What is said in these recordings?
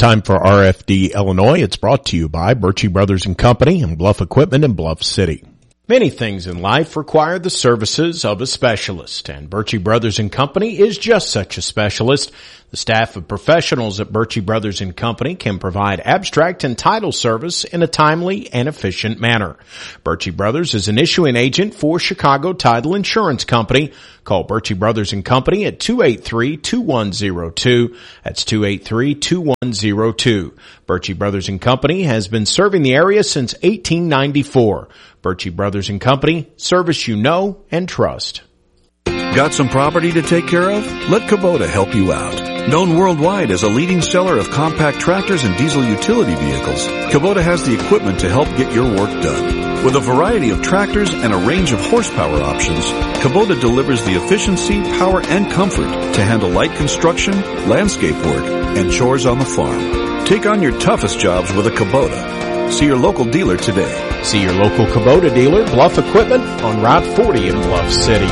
time for RFD Illinois. It's brought to you by Birchie Brothers & Company and Bluff Equipment in Bluff City. Many things in life require the services of a specialist, and Birchie Brothers & Company is just such a specialist. The staff of professionals at Birchie Brothers & Company can provide abstract and title service in a timely and efficient manner. Birchie Brothers is an issuing agent for Chicago Title Insurance Company. Call Birchie Brothers & Company at 283-2102. That's 283-2102. Birchie Brothers & Company has been serving the area since 1894. Birchie Brothers & Company, service you know and trust. Got some property to take care of? Let Kubota help you out. Known worldwide as a leading seller of compact tractors and diesel utility vehicles, Kubota has the equipment to help get your work done. With a variety of tractors and a range of horsepower options, Kubota delivers the efficiency, power, and comfort to handle light construction, landscape work, and chores on the farm. Take on your toughest jobs with a Kubota. See your local dealer today. See your local Kubota dealer, Bluff Equipment, on Route 40 in Bluff City.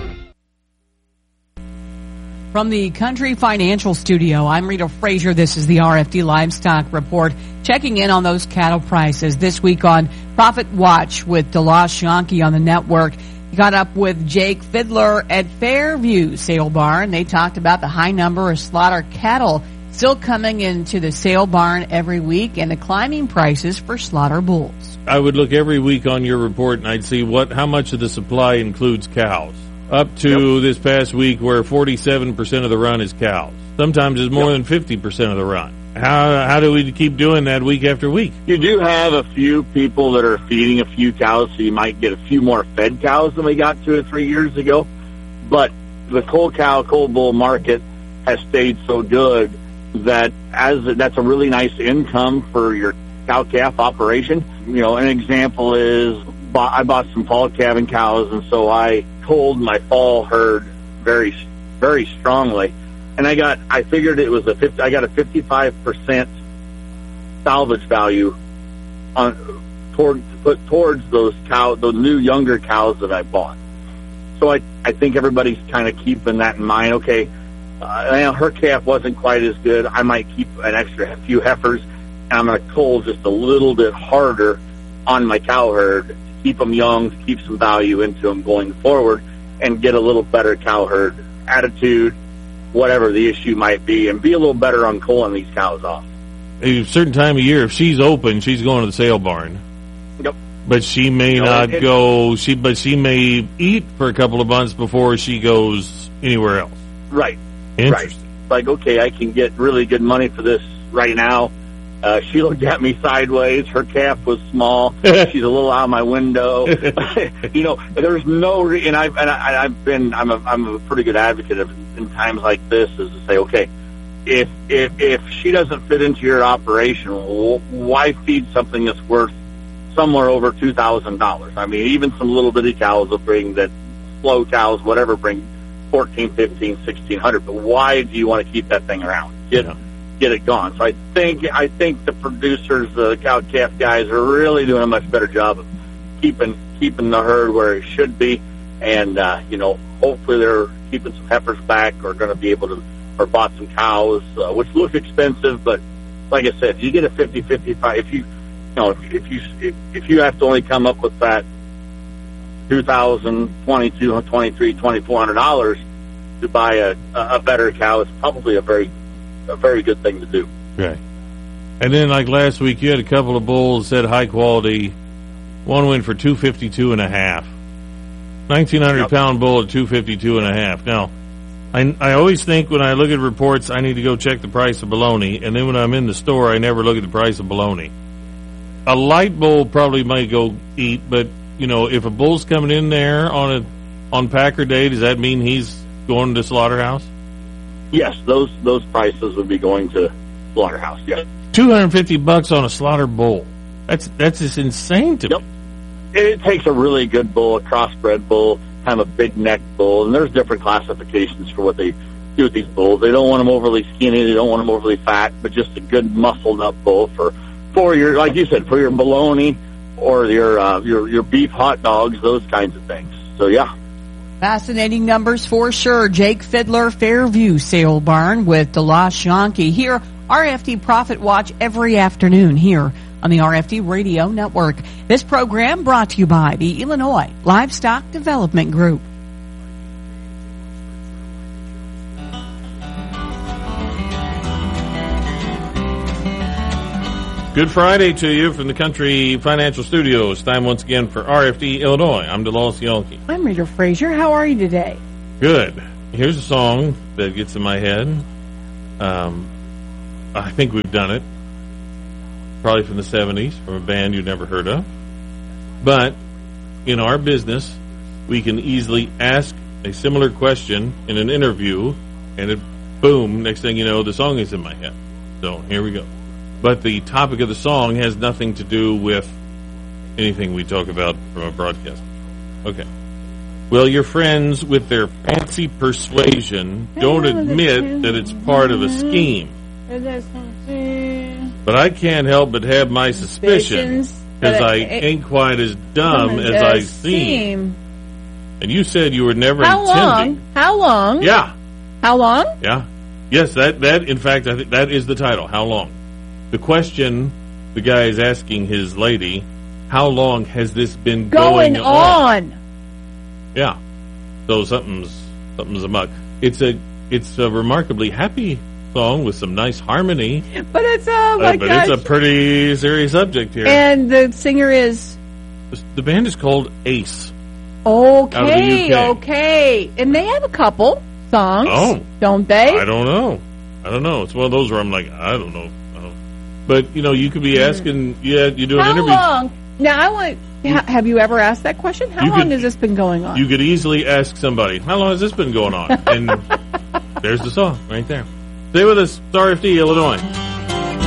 From the Country Financial Studio, I'm Rita Frazier. This is the RFD Livestock Report. Checking in on those cattle prices this week on Profit Watch with DeLoss Yankee on the network. He got up with Jake Fiddler at Fairview Sale Barn. They talked about the high number of slaughter cattle still coming into the sale barn every week and the climbing prices for slaughter bulls. I would look every week on your report and I'd see how much of the supply includes cows. Up to this past week where 47% of the run is cows. Sometimes it's more than 50% of the run. How do we keep doing that week after week? You do have a few people that are feeding a few cows, so you might get a few more fed cows than we got 2 or 3 years ago. But the coal bull market has stayed so good that that's a really nice income for your cow-calf operation. You know, an example is I bought some fall calving cows, and so I culled my fall herd very, very strongly, and I figured it was I got a 55% salvage value towards those new younger cows that I bought. So I think everybody's kind of keeping that in mind. Okay, her calf wasn't quite as good. I might keep a few heifers, and I'm going to cull just a little bit harder on my cow herd. Keep them young, keep some value into them going forward, and get a little better cow herd attitude, whatever the issue might be, and be a little better on culling these cows off. A certain time of year, if she's open, she's going to the sale barn. Yep. But she may not go. She may eat for a couple of months before she goes anywhere else. Right. Interesting. Right. Like, okay, I can get really good money for this right now. She looked at me sideways. Her calf was small. She's a little out of my window. You know, there's no and I'm a pretty good advocate of in times like this is to say, okay, if she doesn't fit into your operation, why feed something that's worth somewhere over $2,000? I mean, even some little bitty cows will bring that slow cows, whatever, bring $1,400, $1,500, $1,600. But why do you want to keep that thing around? Get it gone. So I think the producers, the cow-calf guys, are really doing a much better job of keeping the herd where it should be, and hopefully they're keeping some heifers back, or going to be able to, or bought some cows, which look expensive, but like I said, you get a 50-55. If you have to only come up with that $2,000, $2,200, $2,300, $2,400 to buy a better cow, it's probably a very good thing to do. Right. And then, like last week, you had a couple of bulls that high quality. One went for $252.5. 1,900-pound bull at $252.5. Now, I always think when I look at reports, I need to go check the price of bologna, and then when I'm in the store, I never look at the price of bologna. A light bull probably might go eat, but if a bull's coming in there on Packer Day, does that mean he's going to the slaughterhouse? Yes, those prices would be going to slaughterhouse. Yes, $250 on a slaughter bull. That's just insane to me. It takes a really good bull, a crossbred bull, kind of a big neck bull, and there's different classifications for what they do with these bulls. They don't want them overly skinny, they don't want them overly fat, but just a good muscled up bull for your, like you said, for your bologna or your beef hot dogs, those kinds of things. So yeah. Fascinating numbers for sure. Jake Fiddler, Fairview Sale Barn with DeLoss Yankee. Here, RFD Profit Watch every afternoon here on the RFD Radio Network. This program brought to you by the Illinois Livestock Development Group. Good Friday to you from the Country Financial Studios. Time once again for RFD Illinois. I'm DeLoss Yankee. I'm Rita Frazier. How are you today? Good. Here's a song that gets in my head. I think we've done it. Probably from the 70s, from a band you've never heard of. But in our business, we can easily ask a similar question in an interview, and it, boom, next thing you know, the song is in my head. So here we go. But the topic of the song has nothing to do with anything we talk about from a broadcast. Okay. Well, your friends with their fancy persuasion don't admit that it's part of a scheme. But I can't help but have my suspicions because I ain't quite as dumb as I seem. And you said you were never intending. How long? Yeah. How long? Yeah. Yes, that in fact, I think that is the title. How long? The question the guy is asking his lady, how long has this been going on? Yeah. So something's amok. It's a remarkably happy song with some nice harmony. But it's it's a pretty serious subject here. And the singer is? The band is called Ace. Okay, okay. And they have a couple songs, don't they? I don't know. It's one of those where I'm like, I don't know. But, you know, you could be asking, you do an interview. How long? Now, have you ever asked that question? How long has this been going on? You could easily ask somebody, how long has this been going on? And there's the song right there. Stay with us, RFD, Illinois.